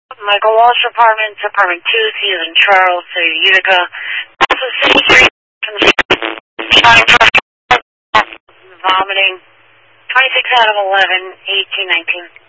Michael Walsh Apartments, Apartment 2, C as in Charles, City of Utica. This is City Street, vomiting. 26 out of 11, 18, 19.